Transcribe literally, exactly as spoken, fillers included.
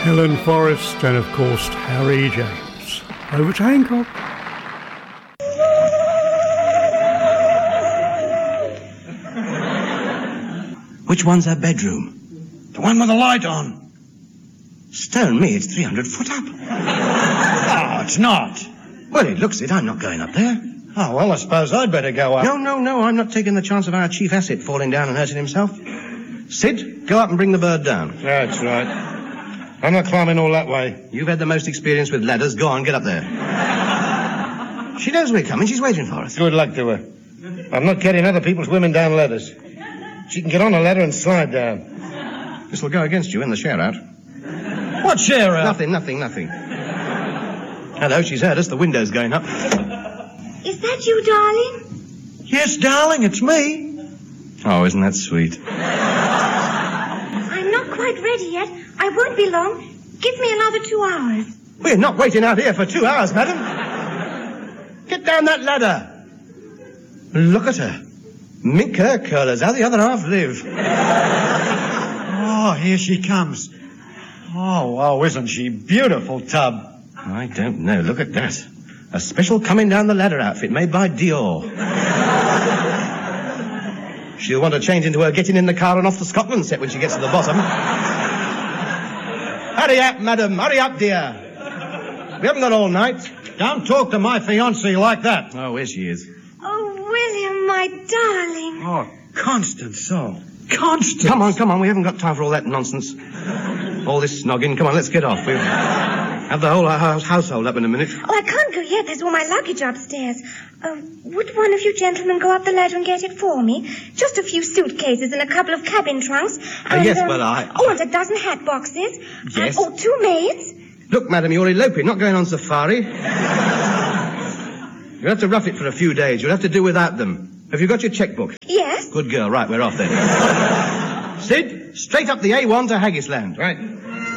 Helen Forrest and, of course, Harry James. Over to Hancock. Which one's her bedroom? The one with the light on. Stone me, it's three hundred foot up. Oh, it's not. Well, it looks it. I'm not going up there. Oh, well, I suppose I'd better go up. No, no, no, I'm not taking the chance of our chief asset falling down and hurting himself. Sid, go up and bring the bird down. That's right. I'm not climbing all that way. You've had the most experience with ladders. Go on, get up there. She knows we're coming. She's waiting for us. Good luck to her. I'm not carrying other people's women down ladders. She can get on a ladder and slide down. This will go against you in the share out. What share out? Nothing, nothing, nothing. Hello, she's heard us. The window's going up. Is that you, darling? Yes, darling, it's me. Oh, isn't that sweet? I'm not quite ready yet. I won't be long. Give me another two hours. We're not waiting out here for two hours, madam. Get down that ladder. Look at her. Mink her curlers. How the other half live. Oh, here she comes. Oh, oh, isn't she beautiful, Tub? I don't know. Look at that. A special coming down the ladder outfit made by Dior. She'll want to change into her getting in the car and off to Scotland set when she gets to the bottom. Hurry up, madam. Hurry up, dear. We haven't got all night. Don't talk to my fiancée like that. Oh, here she is. Oh, William, my darling. Oh, Constance, oh. Constance. Come on, come on. We haven't got time for all that nonsense. All this snogging. Come on, let's get off. We'll have the whole house household up in a minute. Oh, I can't go yet. There's all my luggage upstairs. Uh, would one of you gentlemen go up the ladder and get it for me? Just a few suitcases and a couple of cabin trunks. And, uh, yes, um, well, I... Oh, and a dozen hat boxes. Yes. And, oh, two maids. Look, madam, you're eloping, not going on safari. You'll have to rough it for a few days. You'll have to do without them. Have you got your checkbook? Yes. Good girl. Right, we're off then. Sid, straight up the A one to Haggisland. Right.